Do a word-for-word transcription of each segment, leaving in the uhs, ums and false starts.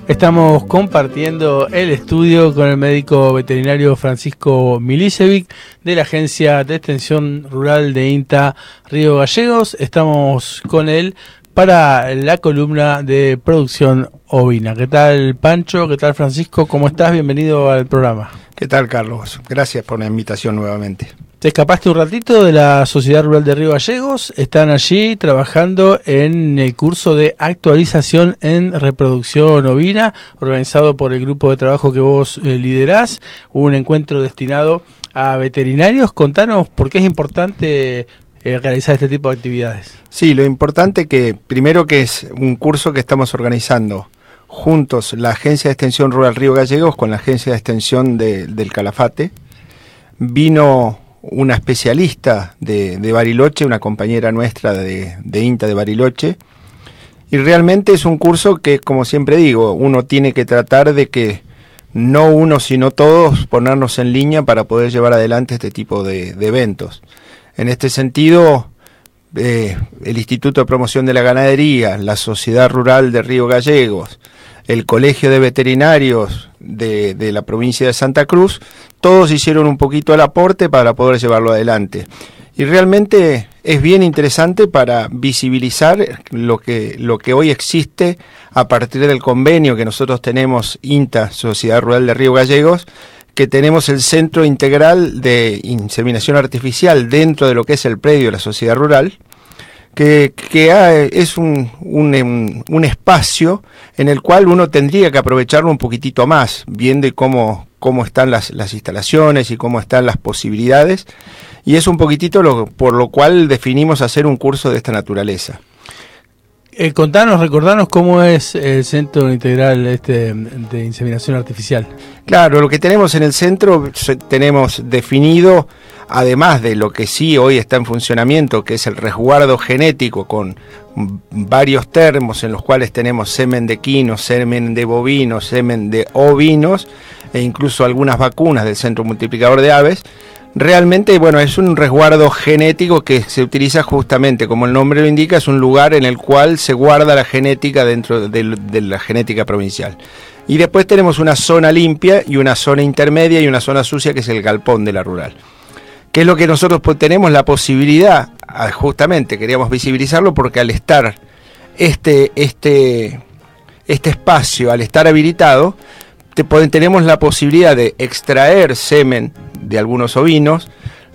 Estamos compartiendo el estudio con el médico veterinario Francisco Milicevic de la Agencia de Extensión Rural de INTA Río Gallegos. Estamos con él para la columna de producción ovina. ¿Qué tal, Pancho? ¿Qué tal, Francisco? ¿Cómo estás? Bienvenido al programa. ¿Qué tal, Carlos? Gracias por la invitación nuevamente. Te escapaste un ratito de la Sociedad Rural de Río Gallegos. Están allí trabajando en el curso de actualización en reproducción ovina, organizado por el grupo de trabajo que vos eh, liderás. Un encuentro destinado a veterinarios. Contanos por qué es importante eh, realizar este tipo de actividades. Sí, lo importante que, primero que es un curso que estamos organizando juntos, la Agencia de Extensión Rural Río Gallegos con la Agencia de Extensión de, del Calafate. Vino una especialista de, de Bariloche, una compañera nuestra de, de INTA de Bariloche, y realmente es un curso que, como siempre digo, uno tiene que tratar de que no uno sino todos ponernos en línea para poder llevar adelante este tipo de, de eventos. En este sentido, eh, el Instituto de Promoción de la Ganadería, la Sociedad Rural de Río Gallegos, el Colegio de Veterinarios de, de la provincia de Santa Cruz, todos hicieron un poquito el aporte para poder llevarlo adelante. Y realmente es bien interesante para visibilizar lo que, lo que hoy existe a partir del convenio que nosotros tenemos, INTA, Sociedad Rural de Río Gallegos, que tenemos el Centro Integral de Inseminación Artificial dentro de lo que es el predio de la Sociedad Rural, que, que ha, es un, un, un espacio en el cual uno tendría que aprovecharlo un poquitito más, viendo cómo, cómo están las, las instalaciones y cómo están las posibilidades, y es un poquitito lo, por lo cual definimos hacer un curso de esta naturaleza. Eh, contanos, recordanos cómo es el Centro Integral este de Inseminación Artificial. Claro, lo que tenemos en el centro tenemos definido, además de lo que sí hoy está en funcionamiento, que es el resguardo genético con varios termos en los cuales tenemos semen de equinos, semen de bovinos, semen de ovinos e incluso algunas vacunas del Centro Multiplicador de Aves. Realmente, bueno, es un resguardo genético que se utiliza justamente, como el nombre lo indica, es un lugar en el cual se guarda la genética dentro de, de la genética provincial. Y después tenemos una zona limpia y una zona intermedia y una zona sucia que es el galpón de la rural. ¿Qué es lo que nosotros tenemos la posibilidad? Justamente queríamos visibilizarlo porque al estar este, este, este espacio, al estar habilitado, te, tenemos la posibilidad de extraer semen de algunos ovinos,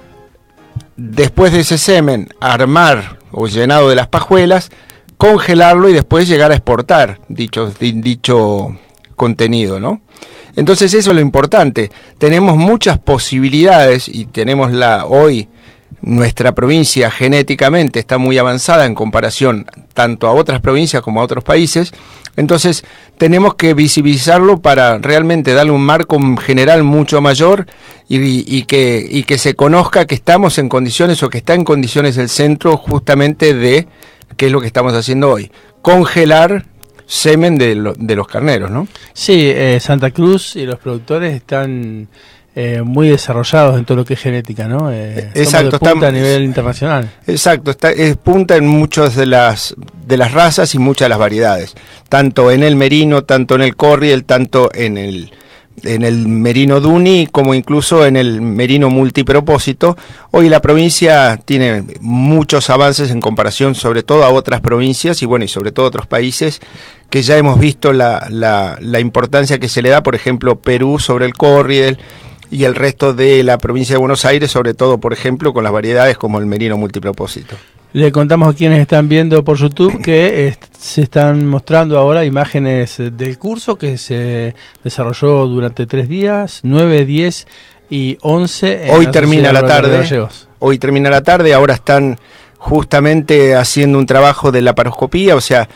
después de ese semen armar o llenado de las pajuelas, congelarlo y después llegar a exportar dicho, dicho contenido, ¿no? Entonces eso es lo importante. Tenemos muchas posibilidades y tenemos la hoy nuestra provincia genéticamente está muy avanzada en comparación tanto a otras provincias como a otros países. Entonces tenemos que visibilizarlo para realmente darle un marco general mucho mayor y, y, que, y que se conozca que estamos en condiciones o que está en condiciones el centro justamente de qué es lo que estamos haciendo hoy, congelar semen de, lo, de los carneros, ¿no? Sí, eh, Santa Cruz y los productores están eh, muy desarrollados en todo lo que es genética, ¿no? Eh, exacto, somos de punta está, a nivel internacional. Exacto, está, es punta en muchas de las de las razas y muchas de las variedades, tanto en el merino, tanto en el corriel, tanto en el en el merino duni como incluso en el merino multipropósito. Hoy la provincia tiene muchos avances en comparación sobre todo a otras provincias y bueno y sobre todo a otros países que ya hemos visto la, la, la importancia que se le da, por ejemplo Perú sobre el corriel y el resto de la provincia de Buenos Aires, sobre todo por ejemplo con las variedades como el merino multipropósito. Le contamos a quienes están viendo por YouTube que eh, se están mostrando ahora imágenes del curso que se desarrolló durante tres días, nueve, diez y once. Hoy termina la tarde, hoy termina la tarde, ahora están justamente haciendo un trabajo de laparoscopía, o sea,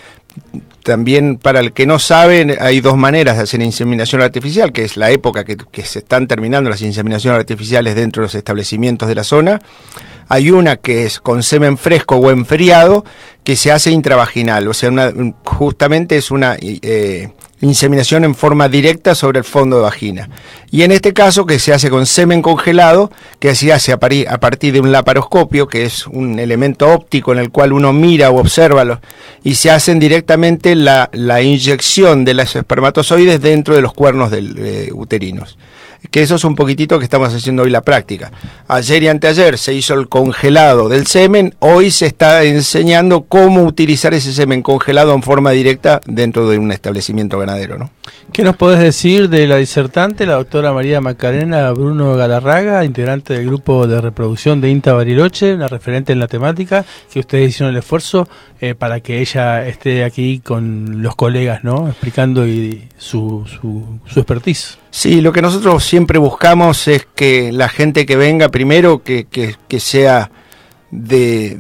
también para el que no sabe, hay dos maneras de hacer inseminación artificial, que es la época que, que se están terminando las inseminaciones artificiales dentro de los establecimientos de la zona. Hay una que es con semen fresco o enfriado, que se hace intravaginal, o sea, una, justamente es una eh, inseminación en forma directa sobre el fondo de vagina. Y en este caso, que se hace con semen congelado, que se hace a, pari- a partir de un laparoscopio, que es un elemento óptico en el cual uno mira o observa, los, y se hacen directamente la, la inyección de los espermatozoides dentro de los cuernos del, eh, uterinos. Que eso es un poquitito que estamos haciendo hoy la práctica. Ayer y anteayer se hizo el congelado del semen, hoy se está enseñando cómo utilizar ese semen congelado en forma directa dentro de un establecimiento ganadero, ¿no? ¿Qué nos podés decir de la disertante, la doctora María Macarena Bruno Galarraga, integrante del grupo de reproducción de INTA Bariloche, una referente en la temática, que ustedes hicieron el esfuerzo eh, para que ella esté aquí con los colegas, ¿no?, explicando y su, su, su expertise? Sí, lo que nosotros siempre buscamos es que la gente que venga, primero, que, que, que sea de...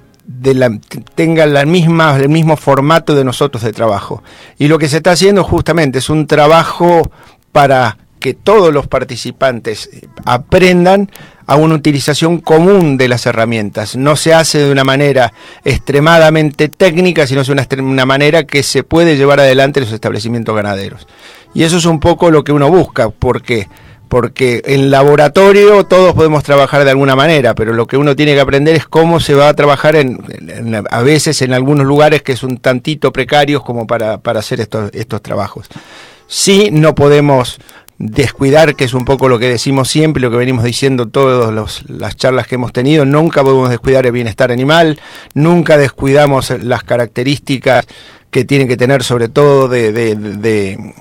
de la, tenga la misma, el mismo formato de nosotros de trabajo. Y lo que se está haciendo justamente es un trabajo para que todos los participantes aprendan a una utilización común de las herramientas. No se hace de una manera extremadamente técnica, sino de una, una manera que se puede llevar adelante en los establecimientos ganaderos. Y eso es un poco lo que uno busca, porque porque en laboratorio todos podemos trabajar de alguna manera, pero lo que uno tiene que aprender es cómo se va a trabajar en, en, en a veces en algunos lugares que es un tantito precarios como para, para hacer estos, estos trabajos. Sí, no podemos descuidar, que es un poco lo que decimos siempre, lo que venimos diciendo todas las charlas que hemos tenido, nunca podemos descuidar el bienestar animal, nunca descuidamos las características que tienen que tener, sobre todo de, de, de, de,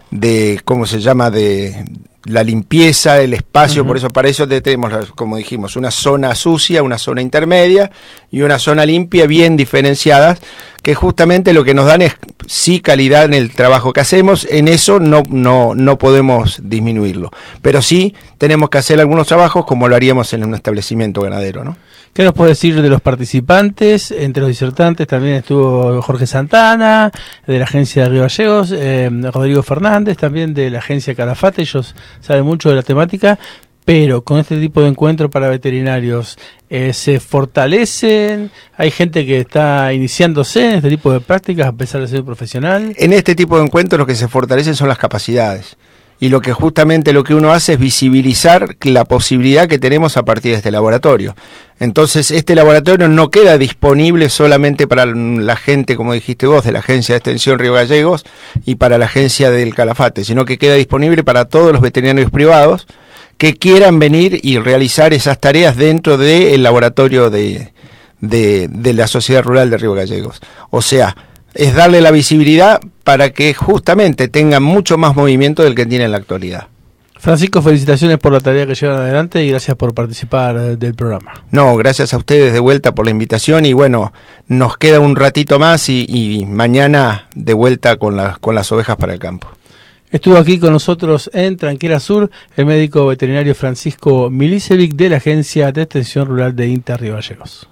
de ¿cómo se llama?, de la limpieza, el espacio. Uh-huh. Por eso, para eso tenemos, como dijimos, una zona sucia, una zona intermedia y una zona limpia, bien diferenciadas, que justamente lo que nos dan es sí calidad en el trabajo que hacemos. En eso no, no, no podemos disminuirlo, pero sí tenemos que hacer algunos trabajos como lo haríamos en un establecimiento ganadero, ¿no? ¿Qué nos puede decir de los participantes? Entre los disertantes también estuvo Jorge Santana, de la agencia de Río Gallegos, eh, Rodrigo Fernández, también de la agencia Calafate. Ellos saben mucho de la temática, pero con este tipo de encuentros para veterinarios, eh, ¿se fortalecen? ¿Hay gente que está iniciándose en este tipo de prácticas a pesar de ser profesional? En este tipo de encuentros lo que se fortalecen son las capacidades. Y lo que justamente lo que uno hace es visibilizar la posibilidad que tenemos a partir de este laboratorio. Entonces, este laboratorio no queda disponible solamente para la gente, como dijiste vos, de la Agencia de Extensión Río Gallegos y para la agencia del Calafate, sino que queda disponible para todos los veterinarios privados que quieran venir y realizar esas tareas dentro del laboratorio de, de, de la Sociedad Rural de Río Gallegos. O sea, es darle la visibilidad para que justamente tengan mucho más movimiento del que tiene en la actualidad. Francisco, felicitaciones por la tarea que llevan adelante y gracias por participar del programa. No, gracias a ustedes de vuelta por la invitación y bueno, nos queda un ratito más y, y mañana de vuelta con, la, con las ovejas para el campo. Estuvo aquí con nosotros en Tranquera Sur el médico veterinario Francisco Milicevic de la Agencia de Extensión Rural de INTA Río Gallegos.